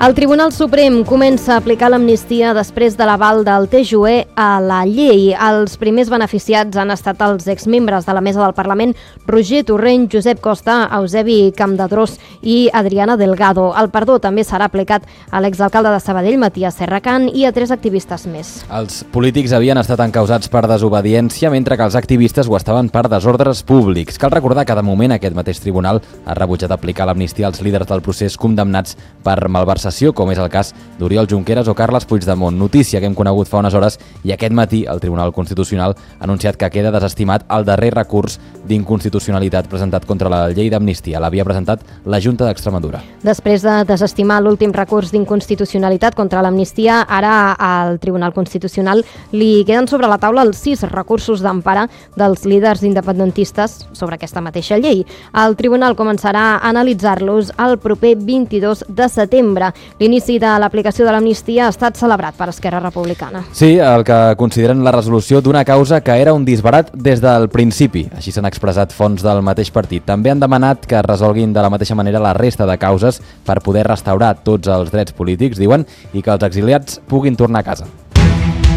El Tribunal Suprem comença a aplicar l'amnistia després de l'aval del TJUE a la llei. Els primers beneficiats han estat els exmembres de la mesa del Parlament Roger Torrent, Josep Costa, Eusebi Campdedrós i Adriana Delgado. El perdó també serà aplicat a l'exalcalde de Sabadell, Matías Serracant, i a 3 activistes més. Els polítics havien estat encausats per desobediència, mentre que els activistes ho estaven per desordres públics. Cal recordar que de moment aquest mateix tribunal ha rebutjat aplicar l'amnistia als líders del procés condemnats per malversació, com és el cas d'Oriol Junqueras o Carles Puigdemont. Notícia que hem conegut fa unes hores i aquest matí el Tribunal Constitucional ha anunciat que queda desestimat el darrer recurs d'inconstitucionalitat presentat contra la llei d'amnistia. L'havia presentat la Junta d'Extremadura. Després de desestimar l'últim recurs d'inconstitucionalitat contra l'amnistia, ara al Tribunal Constitucional li queden sobre la taula els 6 recursos d'empara dels líders independentistes sobre aquesta mateixa llei. El tribunal començarà a analitzar-los el proper 22 de setembre. L'inici de l'aplicació de l'amnistia ha estat celebrat per Esquerra Republicana. Sí, el que consideren la resolució d'una causa que era un disbarat des del principi. Així s'han expressat fonts del mateix partit. També han demanat que es resolguin de la mateixa manera la resta de causes per poder restaurar tots els drets polítics, diuen, i que els exiliats puguin tornar a casa.